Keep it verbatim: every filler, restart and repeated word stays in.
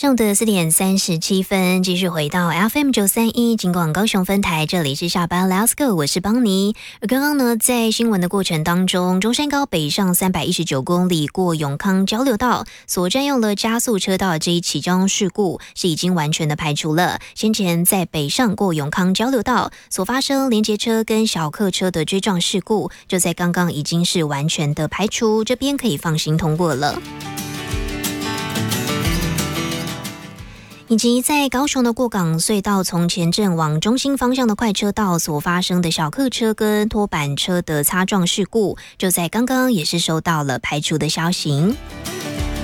上午的四点三十七分，继续回到 F M 九三一金广高雄分台，这里是下班 Let's Go， 我是邦尼。而刚刚呢，在新闻的过程当中，中山高北上三百一十九公里过永康交流道所占用了加速车道的这一起交通事故是已经完全的排除了。先前在北上过永康交流道所发生连结车跟小客车的追撞事故，就在刚刚已经是完全的排除，这边可以放心通过了。以及在高雄的过港隧道从前镇往中心方向的快车道所发生的小客车跟拖板车的擦撞事故，就在刚刚也是收到了排除的消息。